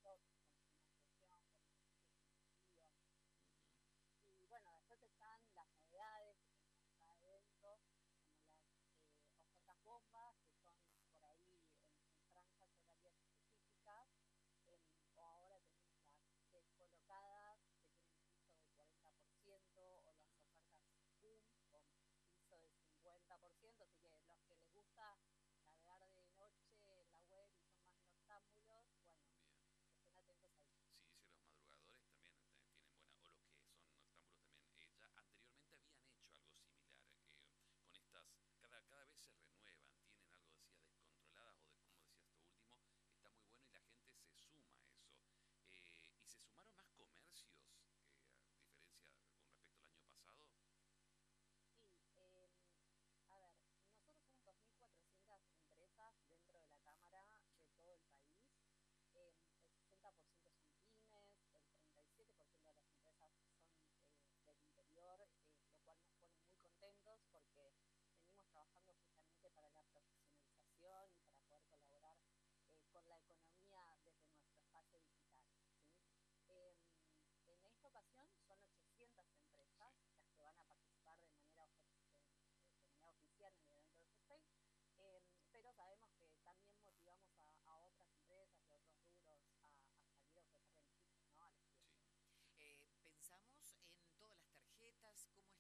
eventos con financiación, con beneficios incentivos. Ujú. Y bueno, después están las novedades que tenemos cada evento, como las ofertas bombas, que son por ahí en franjas horarias específicas, o ahora tenemos las descolocadas, que tienen piso del 40%, o las ofertas boom, con piso del 50%, así que los que les gusta navegar de noche en la web y son más noctámbulos, bueno, Bien. estén atentos ahí. Sí, dice los madrugadores también tienen buena, o los que son noctámbulos también. Ya anteriormente habían hecho algo similar, con estas, cada vez se renuevan, tienen algo, decías, descontroladas, o de, como decías esto último, está muy bueno y la gente se suma a eso. ¿Y se sumaron más comercios, a diferencia con respecto al año pasado? Sí, a ver, nosotros somos 2.400 empresas dentro de la Cámara Sí. de todo el país. El 60% son pymes, el 37% de las empresas son del interior, lo cual nos pone muy contentos porque venimos trabajando justamente para la profesionalización y para poder colaborar con la economía desde nuestro espacio digital, ¿sí? En esta ocasión son 800 Sí. empresas las que van a participar de manera oficial en el evento de FESPEI, pero sabemos que también motivamos a otras empresas y a otros rubros a salir a ofrecer beneficios, ¿no?, a los Sí. clientes. Sí. Pensamos en todas las tarjetas, cómo